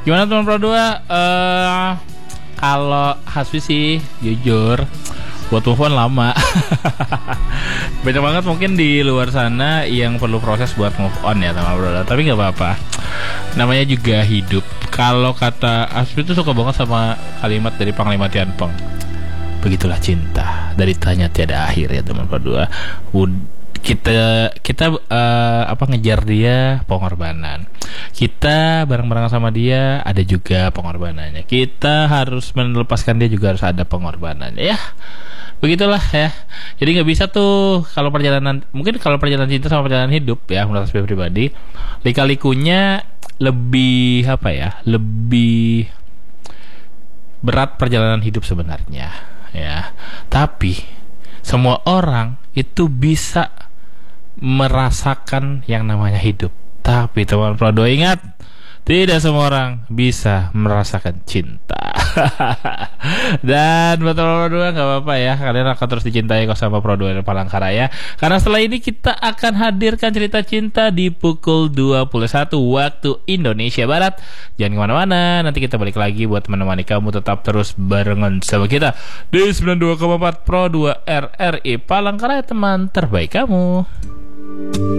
Gimana teman Pro 2? Kalau Hasbi sih jujur buat move on lama. Banyak banget mungkin di luar sana yang perlu proses buat move on ya teman Pro 2. Tapi gak apa-apa, namanya juga hidup. Kalau kata Hasbi tuh suka banget sama kalimat dari Panglima Tianpeng, begitulah cinta, dari tanya tiada akhir ya teman Pro 2. Kita ngejar dia pengorbanan. Kita bareng-bareng sama dia ada juga pengorbanannya. Kita harus melepaskan dia juga harus ada pengorbanannya. Ya, begitulah ya. Jadi nggak bisa tuh kalau perjalanan cinta sama perjalanan hidup ya, menurut saya pribadi, lika-likunya lebih lebih berat perjalanan hidup sebenarnya ya. Tapi semua orang itu bisa merasakan yang namanya hidup. Tapi teman Pro 2 ingat, tidak semua orang bisa merasakan cinta. Dan buat teman Pro 2 gak apa-apa ya, kalian akan terus dicintai kok sama Pro 2 dan Palangkaraya. Karena setelah ini kita akan hadirkan cerita cinta di pukul 21 waktu Indonesia Barat. Jangan kemana-mana, nanti kita balik lagi buat menemani kamu tetap terus barengan sama kita di 92,4 Pro 2 RRI Palangkaraya, teman terbaik kamu.